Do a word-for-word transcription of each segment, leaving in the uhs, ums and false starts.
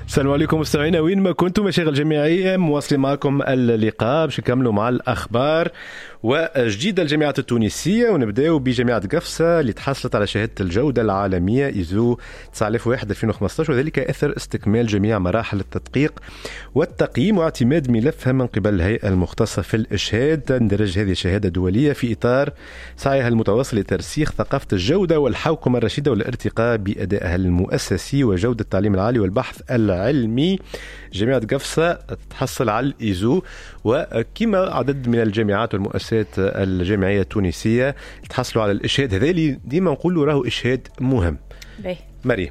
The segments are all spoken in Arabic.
السلام عليكم مستمعينا وين ما كنتم. مشاغل جامعية مواصلين معكم اللقاء باش نكملوا مع الأخبار وجديدة الجامعات التونسية، ونبداو بجامعة قفصة اللي تحصلت على شهادة الجودة العالمية إيزو تسعة آلاف وواحد ألفين وخمسطاش، وذلك أثر استكمال جميع مراحل التدقيق والتقييم واعتماد ملفها من قبل الهيئة المختصة في الإشهاد. تندرج هذه الشهادة دولية في إطار سعيها المتواصل لترسيخ ثقافة الجودة والحوكمة الرشيدة والارتقاء بأدائها المؤسسي وجودة التعليم العالي والبحث العلمي. جامعة قفصة تحصل على الإيزو، وكما عدد من الجامعات والمؤسسات الجامعية التونسية تحصلوا على الإشهاد هذا اللي ديما نقولوا راهو إشهاد مهم. باهي مريم،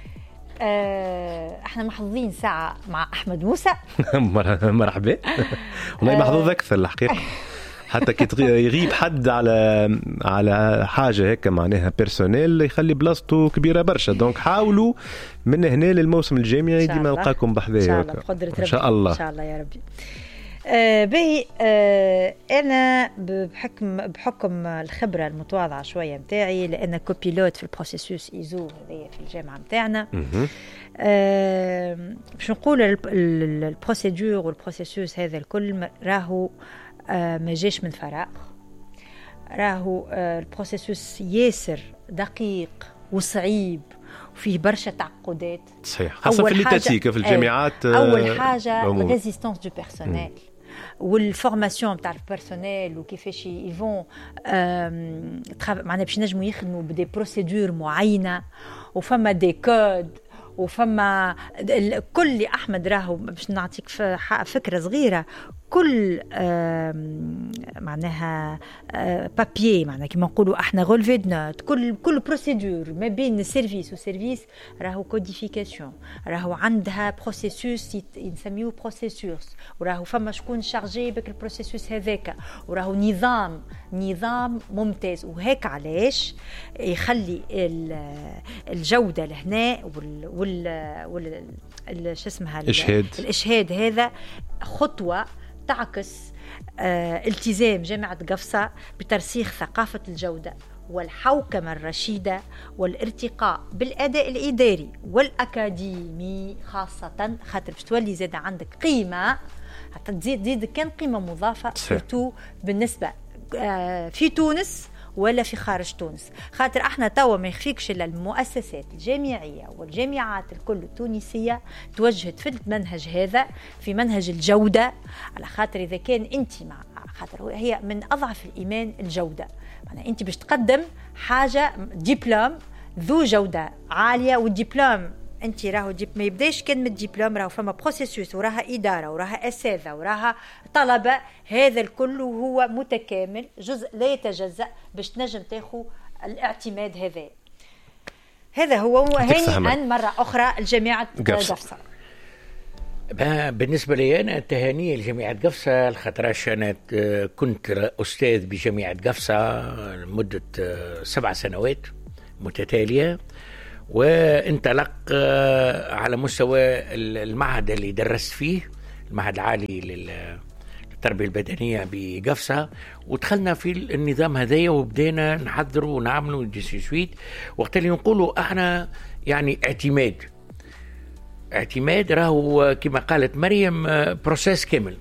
أه احنا محظوظين ساعة مع أحمد موسى. مرحبا. والله محظوظ أكثر الحقيقة، حتى كي يغيب حد على على حاجه هيك معناها بيرسونيل يخلي بلاصته كبيره برشا. دونك حاولوا من هنا للموسم الجامعي ديما نلقاكم بحذايا ان شاء الله بقدره ربي، ان شاء الله ان شاء الله يا ربي. آه باهي آه انا بحكم بحكم الخبره المتواضعه شويه نتاعي، لان كوبيلوت في البروسيسوس ايزو هذه في الجامعه نتاعنا. آه باش نقول البروسيدور والبروسيسوس هذا الكل راهو آه ما جاش من فراغ، راهو آه البروسيسوس ياسر دقيق وصعيب وفيه برشا تعقدات. صحيح، خاصة في الليتاتيك في الجامعات. أول حاجة الريزيستانس دو بيرسونيل والفورماسيون تاع البيرسونيل وكيفاش يفون معناها باش نجموا يخدموا بدي بروسيدور معينة، وفما دي كود وفما كل اللي أحمد راهو باش نعطيك فكرة صغيرة. كل معناها بابيي معناها كما نقولوا احنا غولفي دو نوت، كل كل بروسيدور ما بين سيرفيس وسيرفيس راهو كوديفيكاسيون، راهو عندها بروسيسوس نسميوه بروسيسوس، وراهو فما شكون شارجي بك البروسيسوس هذاك، وراهو نظام نظام ممتاز. وهيك علاش يخلي الجوده لهنا وال وال وال شو اسمها الاشهاد الاشهاد هذا خطوه تعكس آه التزام جامعة قفصة بترسيخ ثقافة الجودة والحوكمة الرشيدة والارتقاء بالأداء الإداري والأكاديمي خاصة، خاطر باش تولي زاد عندك قيمة، حتى تزيد زيد كان قيمة مضافة سورتو بالنسبة آه في تونس ولا في خارج تونس. خاطر احنا توا ما يخفيكش الا المؤسسات الجامعيه والجامعات الكل التونسيه توجهت في المنهج هذا، في منهج الجوده، على خاطر اذا كان انت مع خاطر هي من اضعف الايمان الجوده، معناها انت باش تقدم حاجه دبلوم ذو جوده عاليه، والدبلوم انت راهو ديب ما يبداش كلمه دبلوم، راهو فما بروسيسوس وراها اداره وراها اساتذه وراها طلبه، هذا الكل هو متكامل جزء لا يتجزأ باش تنجم تاخذ الاعتماد هذا. هذا هو هنيئا مره اخرى الجامعه قفصه. بالنسبه لي انا تهانيه لجامعه قفصه، الخطراش انا كنت استاذ بجامعه قفصه لمده سبع سنوات متتاليه، وانطلق على مستوى المعهد اللي درست فيه، المعهد العالي للتربية البدنية بقفصة، ودخلنا في النظام هذايا وبدينا نحضروا ونعملوا ديسيسويت. وقت اللي نقولوا احنا يعني اعتماد اعتماد راهو كما قالت مريم بروسيس كامل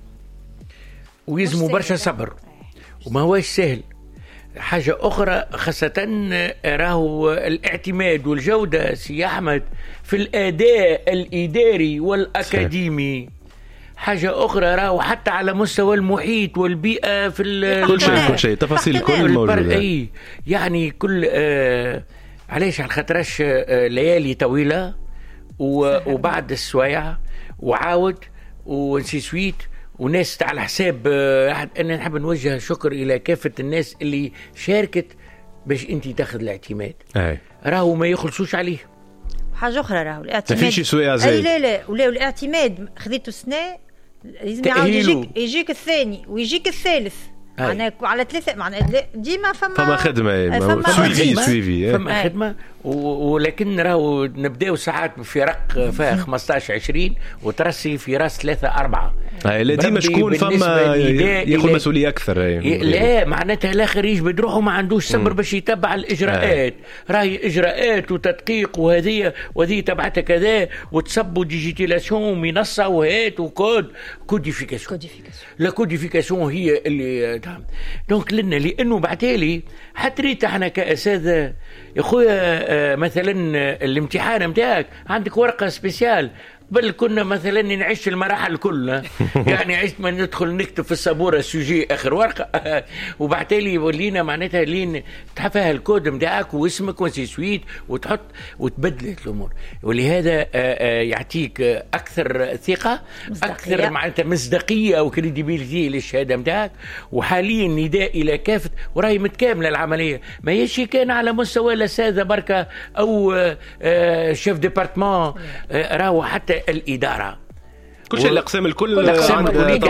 ويزموا برشا صبر وما هوش سهل. حاجة أخرى خاصة راهو الاعتماد والجودة سي أحمد في الأداء الإداري والأكاديمي. حاجة أخرى راهو حتى على مستوى المحيط والبيئة في كل شيء كل شيء تفاصيل كل موجودة. أي يعني كل آه علاش على خاطرش آه ليالي طويلة وبعد السوايع وعاود ونسيسويت وناس على حساب. أنا نحب نوجه شكر إلى كافة الناس اللي شاركت باش أنت تاخذ الاعتماد. أي راهو ما يخلصوش عليه. حاجة أخرى راهو الاعتماد ما فيش سوايع زي لا لا ولا الاعتماد خذيته سنة لازم يعاود يجيك يجيك الثاني ويجيك الثالث. معناها على ثلاثة معناها ديما فما فما خدمة فما سويفي سويفي فما خدمة، ولكن راهو نبداو ساعات في رق فيها خمسطاش عشرين وترسي في راس ثلاثة أربعة. لا ديما شكون فما ياخذ مسؤوليه اكثر. لا معناتها الاخر يجبد روحه ما عندوش صبر باش يتبع الاجراءات. راهي اجراءات وتدقيق وهذه وهذه تبعتها كذا وتصبوا ديجيتاليزاسيون منصه وهات وكود كوديفيكاسيون. لا كوديفيكاسيون هي اللي دونك لنا لانه بعتالي حتى ريت احنا كاساتذه يا خويا مثلا الامتحان نتاعك عندك ورقه سبيسيال. بل كنا مثلا نعيش المراحل كلها يعني عشت ما ندخل نكتب في السبوره سوجي اخر ورقه وبعتالي ولينا معناتها لين تحفها الكود نتاعك واسمك وسي سويت وتحط وتبدلت الامور. ولهذا يعطيك اكثر ثقه مصدقية. اكثر معناتها مصداقيه او كريديبيليتي للشهاده نتاعك. وحاليا نداء الى كافه وراهي متكامله العمليه ما هيش كان على مستوى الاساتذه بركه او شيف ديبارتمون راهو حتى الإدارة كل شيء الأقسام الكل الأقسام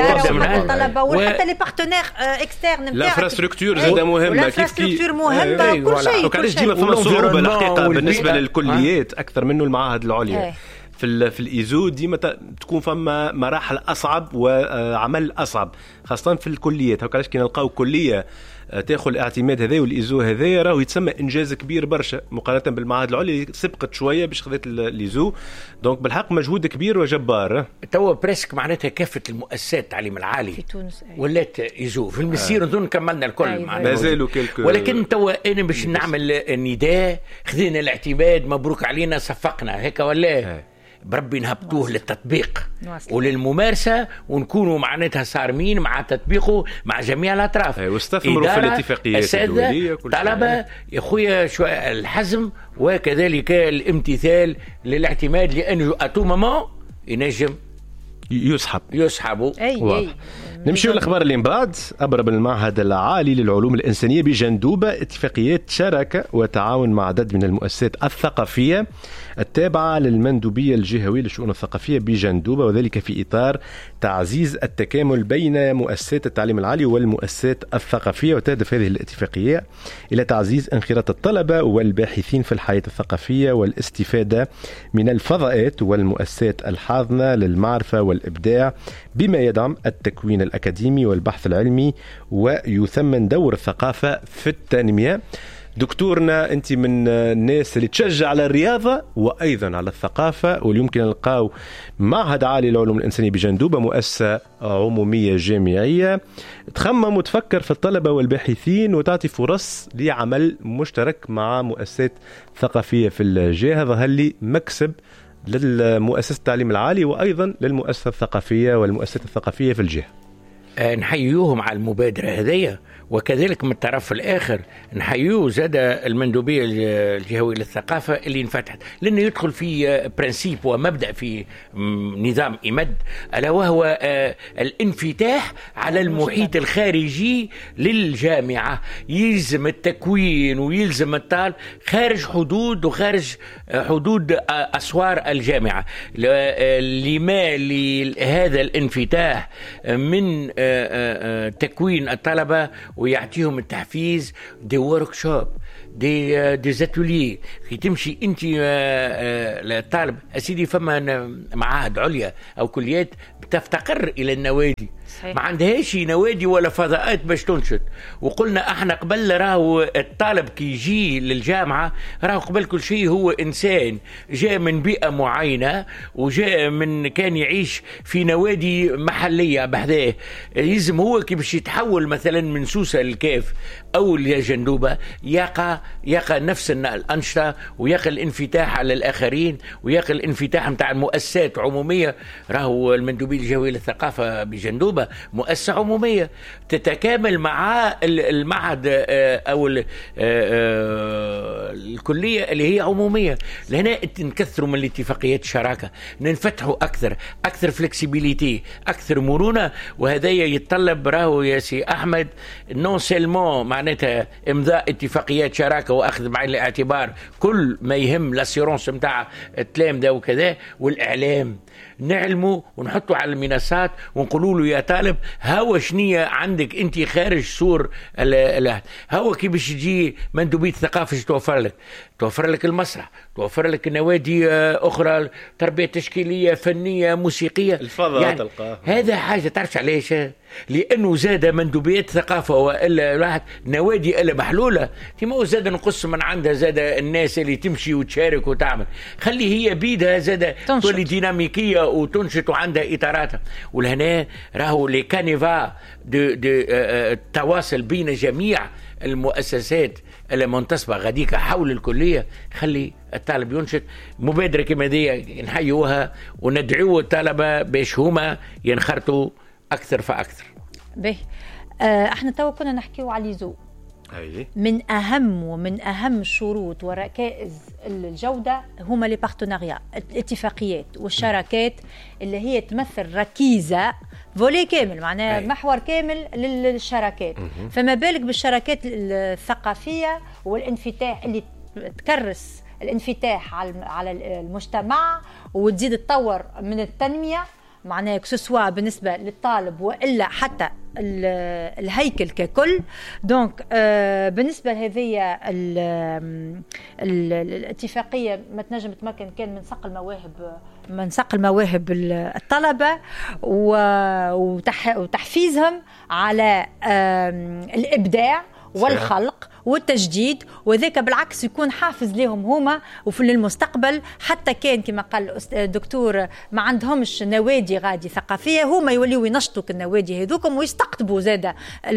الطلبة وحتى لي بارتنير اكسترن نتاعك. الانفراستركتور زاده مهمة. الانفراستركتور مهمة كل شيء. وعلاش ديما فما صعوبة الحقيقة بالنسبة للكليات أكثر منه المعاهد العليا. في في الايزو ديما تكون فما مراحل اصعب وعمل اصعب خاصه في الكليات. هكا علاش كي نلقاو كليه تاخذ الاعتماد هذا والايزو هذا راهو يتسمى انجاز كبير برشا مقارنه بالمعاهد العليا سبقت شويه باش خذت الايزو. دونك بالحق مجهود كبير وجبار. توا بريسك معناتها كافه المؤسسات التعليم العالي في تونس ولات ايزو في المسير نظن كملنا الكل مازالوا كلكو. ولكن توا انا باش نعمل نداء خذينا الاعتماد مبروك علينا صفقنا هيك ولا بربي نهبطوه للتطبيق وللممارسة ونكونوا معناتها صارمين مع تطبيقه مع جميع الأطراف. واستثمروا في الاتفاقيات الدولية طلبة يا خويا شوية الحزم وكذلك الامتثال للاعتماد لأنه أتو ماما ينجم يسحب يسحبوا. أي أي. نمشي للأخبار اللي من بعد. أبرم المعهد العالي للعلوم الإنسانية بجندوبة اتفاقيات شراكة وتعاون مع عدد من المؤسسات الثقافية التابعة للمندوبية الجهوية للشؤون الثقافية بجندوبة وذلك في إطار تعزيز التكامل بين مؤسسات التعليم العالي والمؤسسات الثقافية. وتهدف هذه الاتفاقية إلى تعزيز انخراط الطلبة والباحثين في الحياة الثقافية والاستفادة من الفضاءات والمؤسسات الحاضنة للمعرفة والإبداع بما يدعم التكوين الأكاديمي والبحث العلمي ويثمن دور الثقافة في التنمية. دكتورنا أنت من الناس اللي تشجع على الرياضة وأيضا على الثقافة واليمكن نلقاو معهد عالي للعلوم الإنسانية بجندوبة مؤسسة عمومية جامعية تخمم وتفكر في الطلبة والباحثين وتعطي فرص لعمل مشترك مع مؤسسات ثقافية في الجهة. ظهر لي مكسب للمؤسسة التعليم العالي وأيضا للمؤسسة الثقافية والمؤسسات الثقافية في الجهة. نحييوهم على المبادرة هذه وكذلك من الطرف الآخر نحيوه زاد المندوبية الجهوية للثقافة اللي انفتحت لأنه يدخل في برنسيب ومبدأ في نظام إمد ألا وهو الانفتاح على المحيط الخارجي للجامعة. يلزم التكوين ويلزم الطالب خارج حدود وخارج حدود أسوار الجامعة. لما لهذا الانفتاح من تكوين الطلبة ويعطيهم التحفيز دي وركشوب دي دي زاتولي كي تمشي انت للطالب اسيدي فما معاهد عليا او كليات بتفتقر الى النوادي صحيح. ما عندهاش نوادي ولا فضاءات باش تنشط. وقلنا احنا قبل راهو الطالب كي يجي للجامعه راهو قبل كل شيء هو انسان جاء من بيئه معينه وجاء من كان يعيش في نوادي محليه بحذاه. يلزم هو كي باش يتحول مثلا من سوسه للكاف او لجندوبه يقع يقع نفس الانشطه ويقع الانفتاح على الاخرين ويقع الانفتاح نتاع المؤسسات عموميه. راهو المندوبيه الجهويه للثقافه بجندوبه مؤسسة عمومية تتكامل مع المعهد أو الكلية اللي هي عمومية. لهنا نكثروا من الاتفاقيات الشراكة ننفتحوا أكثر أكثر فلكسيبيليتي أكثر مرونة. وهذا يتطلب راهو يا سي أحمد نون سيلمون معناتها إمضاء اتفاقيات شراكة وأخذ بعين الاعتبار كل ما يهم لاسيرونس متاع التلام ده وكذا والإعلام نعلمه ونحطه على المنصات ونقولوا له يا طالب هوا شنية عندك انت خارج سور هوا كي باش تجي مندوبية الثقافة توفر لك توفر لك المسرح، توفر لك نوادي أخرى، تربية تشكيلية فنية موسيقية، الفضاء يعني تلقاه. هذا حاجة تعرفش علاش؟ لأنه زاد مندوبيات ثقافة وإلا واحد نوادي إلا محلولة كما زاد نقص من عندها، زاد الناس اللي تمشي وتشارك وتعمل، خلي هي بيدها زاد تولي ديناميكية وتنشط وعندها إطاراتها. ولهنا راهو لي كانيفا دو دو التواصل بين جميع المؤسسات المنتصبة غاديك حول الكلية، خلي الطالب ينشط. مبادرة كما دي نحيوها وندعو الطلبة باش هما ينخرطوا أكثر فأكثر. به آه احنا تو كنا نحكيو على ليزو، من أهم ومن أهم الشروط وركائز الجودة هما لي بارتناريا، الاتفاقيات والشراكات اللي هي تمثل ركيزة فولي كامل، معناها محور كامل للشراكات. فما بالك بالشراكات الثقافية والانفتاح اللي تكرس الانفتاح على المجتمع وتزيد تطور من التنمية، معناها كسوسوا بالنسبة للطالب وإلا حتى الهيكل ككل. دونك آه بالنسبة لهذه الاتفاقية ما تنجم تمكن كان من صقل المواهب من صقل المواهب الطلبة وتحفيزهم على الإبداع والخلق والتجديد، وذاك بالعكس يكون حافز لهم هما وفي المستقبل. حتى كان كما قال الدكتور ما عندهمش نوادي غادي ثقافية، هما يوليوا ينشطوا النوادي هذوكم ويستقطبوا زاده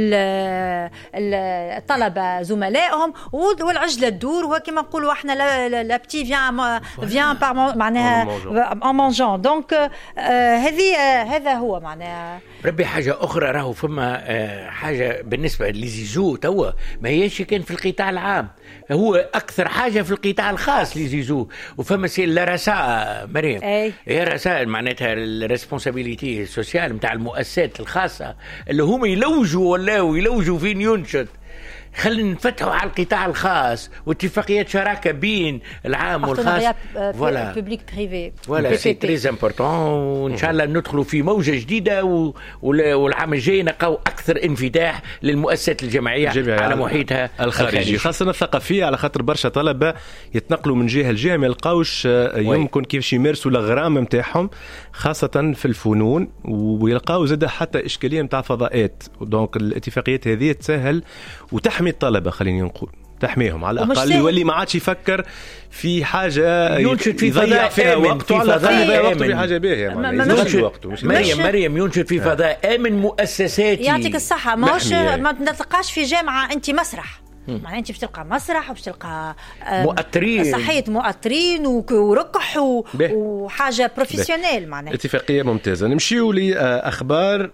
الطلبة زملائهم والعجلة تدور. وكما نقولوا احنا لا لا بتي فيان فيان معناها ان مانجون. دونك هذه هذا هو معناها. ربي حاجة أخرى راهو فما حاجة بالنسبة لزيزو توا ما هيش كان في القطاع العام، هو أكثر حاجة في القطاع الخاص لزيزو. وفما سي الرساء مريم، هي رسائل معناتها الريسبونسابيليتي سوسيال متاع المؤسسات الخاصة اللي هم يلوجوا ولا يلوجوا فين ينشط. خلينا نفتحوا على القطاع الخاص واتفاقيات شراكه بين العام والخاص. فوالا بوبليك بريفي، فوالا سي تري امبورطون. وان شاء الله ندخلوا في موجه جديده و... والعام الجاي نلقاو اكثر انفتاح للمؤسسات الجامعيه على محيطها الخارجي، خاصه الثقافيه، على خاطر برشا طلبه يتنقلوا من جهه لجهه ما يلقاوش يمكن كيفاش يمارسوا الغرام نتاعهم خاصه في الفنون، ويلقاو زاد حتى اشكاليه نتاع فضاءات. دونك الاتفاقيات هذه تسهل وتحمي الطلبة، خليني نقول تحميهم على الأقل، يولي ما عادش يفكر في حاجة يضيع فيها وقته، على الأقل يضيع وقته في حاجة باهية. مريم مريم ينشد في فضاء آمن مؤسساتي. يعطيك الصحة. ما هوش ما تلقاش في جامعة أنت مسرح، معناها أنت باش تلقى مسرح وباش تلقى مؤطرين، صحيح مؤطرين وركح وحاجة بروفيسيونيل. معناها اتفاقية ممتازة. نمشيو لأخبار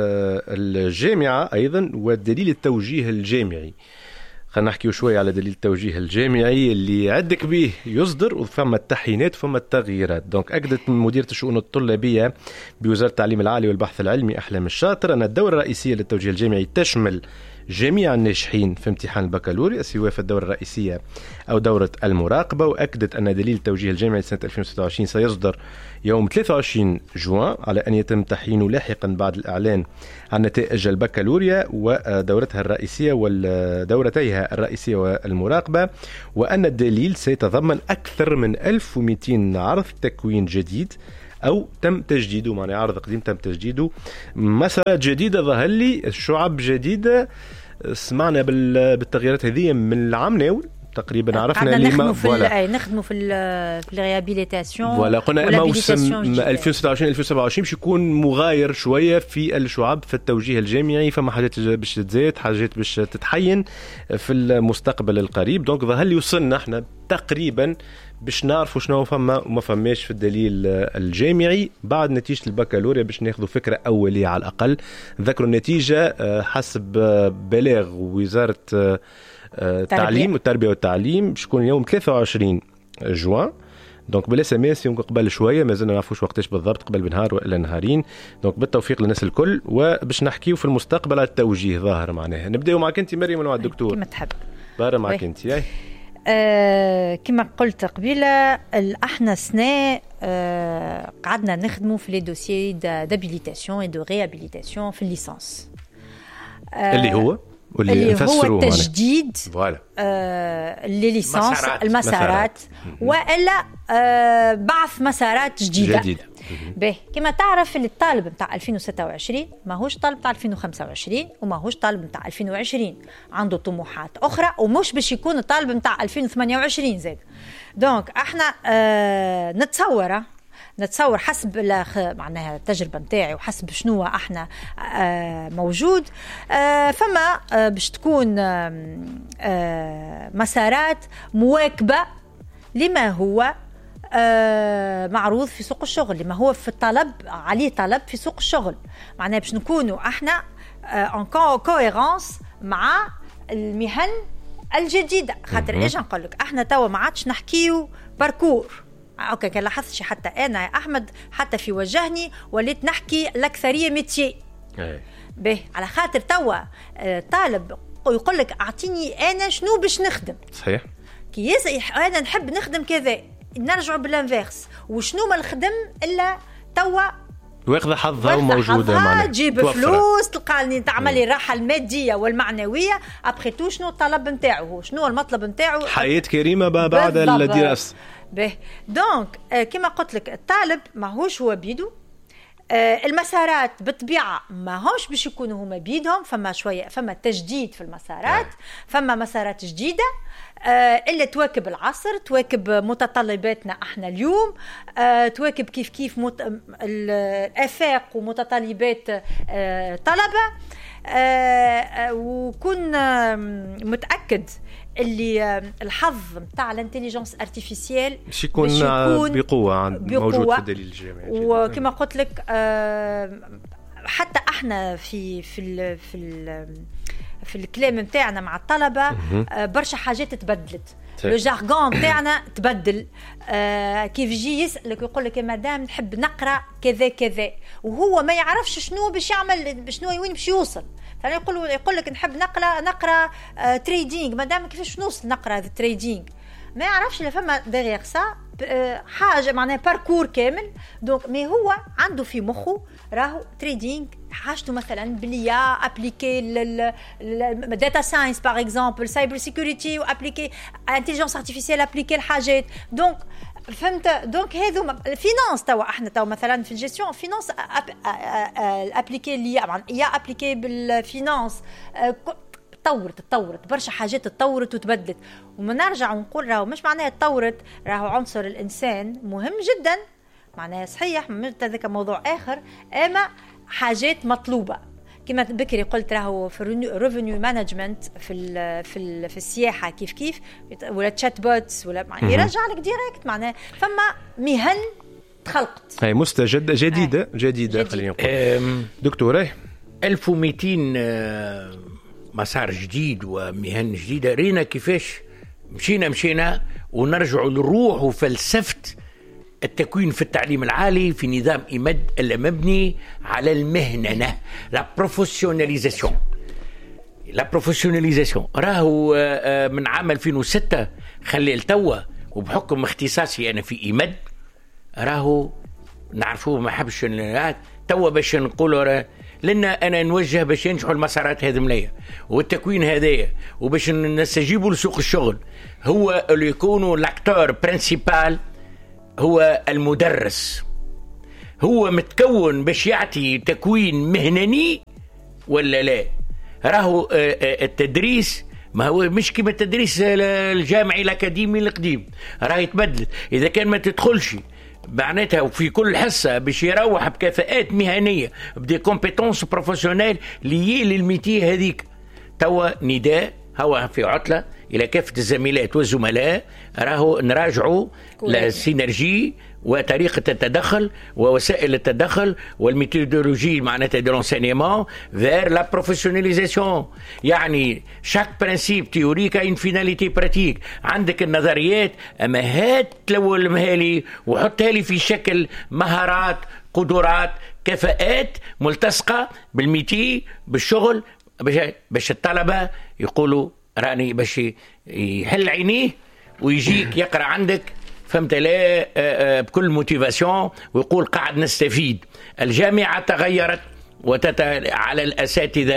الجامعة أيضا ودليل التوجيه الجامعي. خلينا نحكيو شوي على دليل التوجيه الجامعي اللي عندك به يصدر، وفما التحيينات وفما التغييرات. دونك أكدت مديرة الشؤون الطلابية بوزارة التعليم العالي والبحث العلمي أحلام الشاطر أن الدورة الرئيسية للتوجيه الجامعي تشمل جميع الناجحين في امتحان البكالوريا سواء في الدورة الرئيسية أو دورة المراقبة. وأكدت أن دليل التوجيه الجامعي سنة ألفين وستة وعشرين سيصدر يوم ثلاثة وعشرين جوان، على أن يتم تحيينه لاحقا بعد الإعلان عن نتائج البكالوريا ودورتها الرئيسية والدورتيها الرئيسية والمراقبة. وأن الدليل سيتضمن أكثر من ألف ومئتين عرض تكوين جديد أو تم تجديده، معنى عرض قديم تم تجديده، مسارات جديدة ظهر لي، شعب جديدة. سمعنا بالتغييرات هذه من العام ناول تقريبا، عرفنا اللي ما في نخدموا في في الريابيليتاسيون ولا قلنا موسم ألفين وستة وعشرين ألفين وسبعة وعشرين باش يكون مغاير شويه في الشعب في التوجيه الجامعي. فما حاجات باش تزيد، حاجات باش تتحين في المستقبل القريب. دونك ظهر لي وصلنا احنا تقريبا باش نعرفوا شنو فما وما فماش في الدليل الجامعي بعد نتيجة البكالوريا، باش ناخذوا فكرة أولية على الأقل. ذكروا النتيجة حسب بلاغ وزارة التعليم والتربية والتعليم باش يكون يوم ثلاثة وعشرين جوان. دونك بلا سماس يمكن قبل شوية، ما زلنا نعرفوش وقتاش بالضبط، قبل بنهار وإلا نهارين. دونك بالتوفيق للناس الكل، وباش نحكيو في المستقبل على التوجيه ظاهر معناها. نبداو معك أنت مريم ولا الدكتور؟ كما تحب. بارا معك أنت. أي آه كما قلت قبيلة، احنا سنة آه قعدنا نخدموا في لي دوسيي دابيليتاسيون اي دو ريابيليتاسيون في الليسانس. آه اللي هو اللي هو التجديد آه اللي ليسانس المسارات والا آه بعث مسارات جديده, جديدة. به كما تعرف اللي الطالب نتاع ألفين وستة وعشرين ما هوش طالب نتاع ألفين وخمسة وعشرين وما هوش طالب نتاع ألفين وعشرين, عنده طموحات اخرى ومش باش يكون الطالب نتاع ألفين وثمانية وعشرين زاد. دونك احنا آه نتصوره نتصور حسب معناها التجربة نتاعي وحسب شنو احنا آه موجود آه فما آه باش تكون آه مسارات مواكبة لما هو آه معروض في سوق الشغل, لما هو في الطلب عليه طلب في سوق الشغل. معناها باش نكونوا احنا ان آه كويرانس مع المهن الجديدة. خاطر ايش نقول لك, احنا توا ما عادش نحكيو باركور. اوكي كان لاحظتش حتى انا احمد حتى في وجهني وليت نحكي الاكثريه ميتي به على خاطر توا طالب يقول لك اعطيني انا شنو باش نخدم. صحيح كي انا نحب نخدم كذا, نرجع بالانفيرس وشنو ما نخدم الا توا واخذ حظها وموجوده معنا تجيب فلوس تلقاني تعمل لي الراحه الماديه والمعنويه. ابخي تو شنو الطلب نتاعو, شنو المطلب نتاعو, حياه كريمه بعد الدراسه. به دونك آه كما قلت لك الطالب ما هوش هو بيدو, آه المسارات بالطبيعه ما همش باش يكونوا هما بيدهم, فما شويه فما تجديد في المسارات, فما مسارات جديده آه اللي تواكب العصر, تواكب متطلباتنا احنا اليوم, آه تواكب كيف كيف مت... الافاق ومتطلبات آه طلبه. آه وكن آه متاكد اللي الحظ نتاع الانتليجنس ارتيفيسيال باش يكون بقوه عند موجود في الدليل الجامعي. وكما قلت لك حتى احنا في في ال في ال في الكلام نتاعنا مع الطلبه برشا حاجات تبدلت, لو جارغون نتاعنا تبدل. آه كيف يجي يسالك ويقول لك يا مدام نحب نقرا كذا كذا وهو ما يعرفش شنو باش يعمل, شنو وين باش يوصل. فانا يقول يقول لك نحب نقرا نقرا آه تريدينغ, مادام كيفاش نوصل نقرا هذا التريدينغ ما يعرفش لا فما دغيغ سا آه حاجه معناها باركور كامل. دونك مي هو عنده في مخه راهو تريدينغ حاجته مثلا بليا ابليكي الداتا ساينس باغ اكزومبل, سايبر سيكوريتي وابليكي انتليجنس ارتيفيسيال ابليكي الحاجات. دونك فهمت. دونك هذو الفينانس توا احنا توا مثلا في الجيستيون فينانس ابليكي اللي يا ابليكي بالفينانس تطورت تطورت برشا حاجات تطورت وتبدلت. وما نرجع ونقول راهو مش معناها تطورت, راهو عنصر الانسان مهم جدا معناها صحيح مش هذاك موضوع اخر, اما حاجات مطلوبه كما بكري قلت راهو في ريفينيو مانجمنت في ال في ال في السياحه كيف كيف ولا تشات بوتس ولا يرجع لك ديريكت. معناها فما مهن تخلقت هي مستجده جديده جديده خلينا نقول. دكتور ألف ومئتين مسار جديد ومهن جديده, رينا كيفاش مشينا مشينا ونرجع للروح وفلسفه التكوين في التعليم العالي في نظام إيمد المبني على المهنة, لا بروفيسيوناليزاسيون. لا بروفيسيوناليزاسيون راهو من عام ألفين وستة خلي التوا وبحكم اختصاصي أنا في إيمد راهو نعرفوه ما حبش توا باش نقولوا لأن أنا نوجه باش ينجحوا المسارات هذه مليئة والتكوين هذايا وباش نستجيبوا لسوق الشغل. هو اللي يكونوا لاكتور برينسيبال هو المدرس, هو متكون باش يعطي تكوين مهني ولا لا. راهو التدريس ما هو مش كما التدريس الجامعي الأكاديمي القديم, راه يتبدل. إذا كان ما تدخلش معناتها في كل حصة باش يروح بكفاءات مهنية بدي كومبيتونس بروفيسيونيل ليي للميتي هذيك. توا نداء هو في عطلة إلى كافة الزميلات والزملاء راهو نراجعوا السينرجي وطريقة التدخل ووسائل التدخل والميثودولوجي معناتها دو لونسينيمون vers la professionnalisation. يعني شاك برانسيب تيوريك ان فيناليتي براتيك. عندك النظريات اما هات تلولمها لي وحطها لي في شكل مهارات قدرات كفاءات ملتصقة بالميتي بالشغل باش الطلبة يقولوا راني باش يحل عينيه ويجيك يقرأ عندك فهمت لا بكل موتيفاسيون ويقول قاعد نستفيد. الجامعة تغيرت وتت على الأساتذة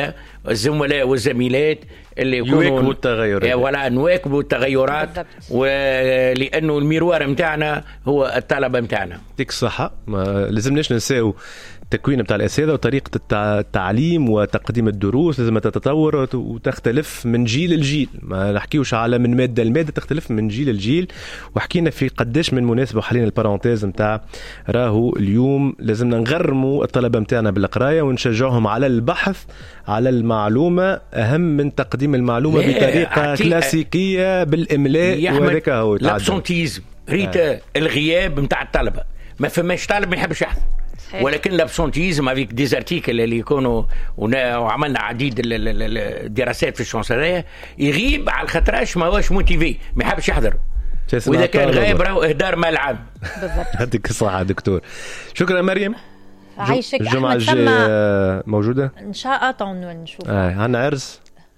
الزملاء والزميلات اللي يكونوا يواكبوا التغيرات ولا نواكبوا التغيرات، ولأنه الميروار متاعنا هو الطلبة متاعنا. يعطيك الصحة. ما لازمناش ننساو التكوين بتاع الأساتذة وطريقة التعليم وتقديم الدروس لازم تتطور وتختلف من جيل لجيل، ما نحكيوش على من مادة لمادة، تختلف من جيل لجيل. وحكينا في قداش من مناسبة وحاليا البارونتيز متاع راهو اليوم لازمنا نغرموا الطلبة متاعنا بالقراية ونشجعهم على البحث على المعلومة أهم من تقديم المعلومة بطريقة كلاسيكية بالإملاء. وذاك هو الابسونتيزم ريت آه. الغياب متاع الطلبة، ما فماش طالب ما يحبش يحضر، ولكن الابسونتيزم افيك دي زارتيكل اللي يكونوا وعملنا عديد الدراسات في الشانسلية يغيب على الخطراش ما هوش موتيفي ما يحبش يحضر، واذا كان غايب راهو اهدار مال العام. بالضبط. هذيك الصحة دكتور. شكرا مريم. عايشك. الجمعة الجاية موجودة ان شاء الله نشوف. اه عنا عرس.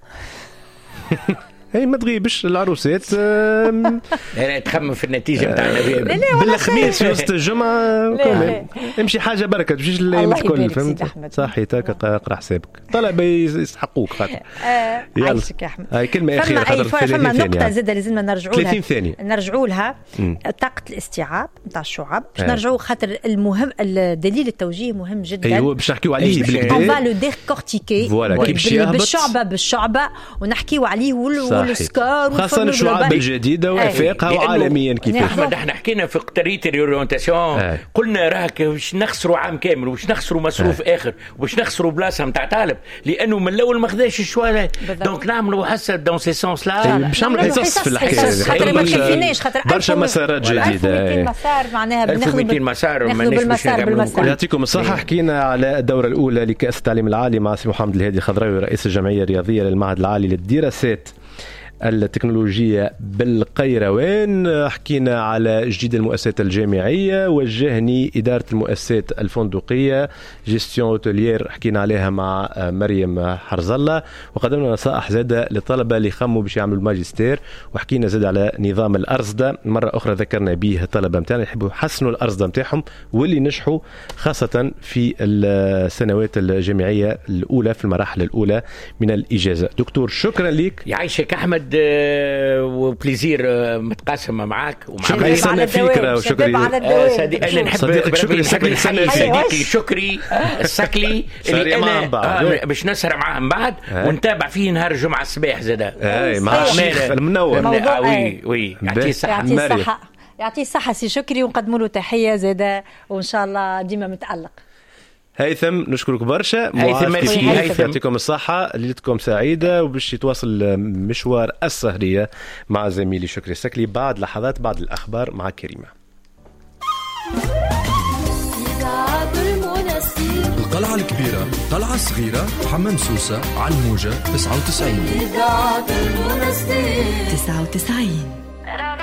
هي ما تغيبش العروسات. انا تخمم في النتيجه نتاعنا بالخميس في وسط الجمعه امشي حاجه بركه تمشيش الايام الكل، فهمت؟ صحيتك اقرا حسابك طلب يستحقوك خاطر. يلا يا احمد. هاي كلمه اخيره خاطر فما نقطه زاده لازمنا نرجعوا لها ثلاثين ثانيه نرجعوا لها طاقه الاستيعاب نتاع الشعب باش نرجعوا خاطر المهم الدليل التوجيه مهم جدا. ايوه باش نحكيوا عليه بالكدا اون فا لو ديكورتيكي بالشعبه ونحكيوا عليه والسكار خاصة الشعاب الجديدة وافاقها وعالميا كيفاش. احمد احنا حكينا في قطرية الأورينتاسيون قلنا راك باش نخسروا عام كامل وباش نخسروا مصروف آه. اخر وباش نخسروا بلاصه نتاع طالب لانه من الاول ما خداش الشوال. دونك نعملوا حصه دون سي سونس لا باش نعملوا حصص في الحكايه خاطر ما كفيناش خاطر برشا مسارات جديده ألف ومئتين مسار معناها ألف ومئتين مسار بالمسار بالمسار. يعطيكم الصحه. حكينا على الدوره الاولى لكأس التعليم العالي مع سي محمد الهادي الخضراوي رئيس الجمعيه الرياضيه للمعهد العالي للدراسات التكنولوجية بالقيروان. حكينا على جديد المؤسسات الجامعية وجهني إدارة المؤسسات الفندقية جيستيون اوتيلير حكينا عليها مع مريم حرز الله، وقدمنا نصائح زادة للطلبة اللي خموا باش يعملوا الماجستير، وحكينا زاد على نظام الأرصدة مرة أخرى ذكرنا به الطلبة متاعنا يحبوا يحسنوا الأرصدة متاعهم واللي نجحوا خاصة في السنوات الجامعية الأولى في المراحل الأولى من الإجازة. دكتور شكرا لك. يعيشك أحمد وبليزير متقاسمة معك ومع سنة فكرة وشكري صديقي نحب شكري صديقي شكري السكلي اللي أنا باش نسهر معاه من بعد ونتابع فيه نهار الجمعة الصباح زادا اي مع الشيخ المنور. وي وي يعطيه الصحة يعطيه الصحة سي شكري ونقدموا له تحية زادا وإن شاء الله ديما متألق. هيثم نشكرك برشا. هيثم هيثم يعطيكم الصحة ليلتكم سعيدة وباش يتواصل مشوار السهرية مع زميلي شكري السكلي بعد لحظات بعد الأخبار مع كريمة. القلعة الكبيرة قلعة صغيرة حمام سوسة على الموجة تسعة وتسعين تسعة وتسعين.